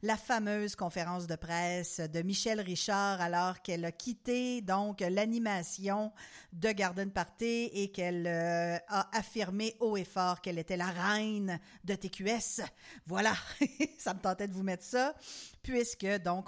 la fameuse conférence de presse de Michèle Richard alors qu'elle a quitté donc l'animation de Garden Party et qu'elle a affirmé haut et fort qu'elle était la reine de TQS. Voilà, ça me tentait de vous mettre ça. Puisque donc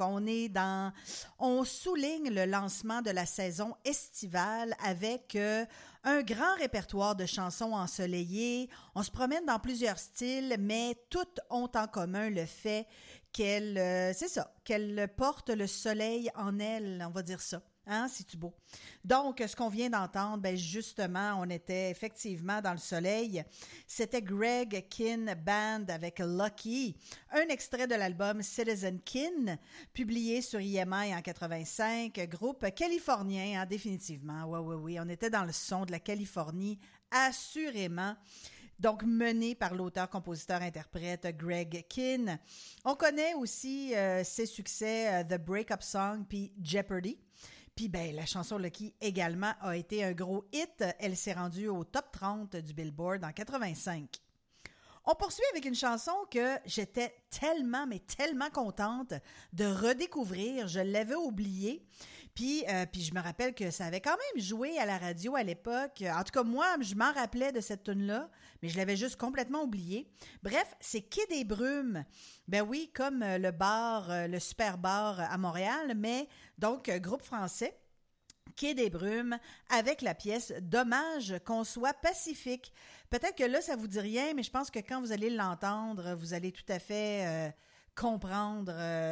on souligne le lancement de la saison estivale avec un grand répertoire de chansons ensoleillées. On se promène dans plusieurs styles, mais toutes ont en commun le fait qu'elles portent le soleil en elles, on va dire ça. Hein, c'est-tu beau? Donc, ce qu'on vient d'entendre, ben justement, on était effectivement dans le soleil. C'était Greg Kihn Band avec Lucky, un extrait de l'album Citizen Kihn, publié sur EMI en 85, groupe californien, hein, définitivement. Oui, on était dans le son de la Californie, assurément. Donc, mené par l'auteur-compositeur-interprète Greg Kihn. On connaît aussi ses succès The Breakup Song puis Jeopardy. Puis ben la chanson Lucky également a été un gros hit. Elle s'est rendue au top 30 du Billboard en 85. On poursuit avec une chanson que j'étais tellement contente de redécouvrir. Je l'avais oubliée. Puis je me rappelle que ça avait quand même joué à la radio à l'époque. En tout cas, moi, je m'en rappelais de cette tune-là, mais je l'avais juste complètement oubliée. Bref, c'est Quai des Brumes. Ben oui, comme le bar, le super bar à Montréal, mais donc groupe français. Quai des Brumes, avec la pièce « Dommage qu'on soit pacifique ». Peut-être que là, ça vous dit rien, mais je pense que quand vous allez l'entendre, vous allez tout à fait comprendre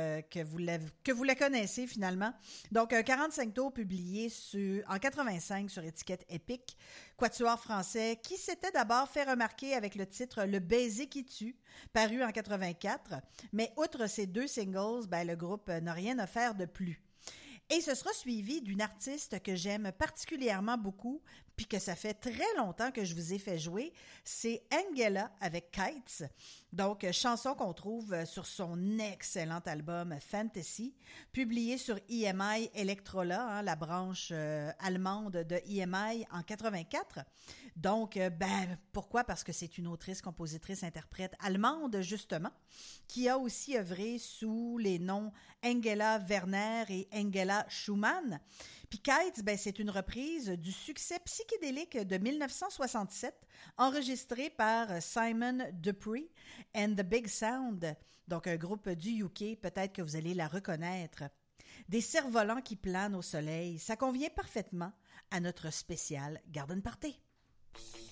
que vous la connaissez finalement. Donc, un 45 tours publié en 85 sur étiquette Epic, quatuor français qui s'était d'abord fait remarquer avec le titre « Le baiser qui tue », paru en 84. Mais outre ces deux singles, ben, le groupe n'a rien à faire de plus. Et ce sera suivi d'une artiste que j'aime particulièrement beaucoup, puis que ça fait très longtemps que je vous ai fait jouer, c'est Angela avec Kites. Donc, chanson qu'on trouve sur son excellent album Fantasy, publié sur EMI Electrola, hein, la branche allemande de EMI en 84. Donc, pourquoi? Parce que c'est une autrice, compositrice, interprète allemande, justement, qui a aussi œuvré sous les noms Angela Werner et Angela Schumann. Puis Kites, c'est une reprise du succès psychédélique de 1967, enregistré par Simon Dupree and the Big Sound, donc un groupe du UK, peut-être que vous allez la reconnaître. Des cerfs-volants qui planent au soleil, ça convient parfaitement à notre spécial Garden Party.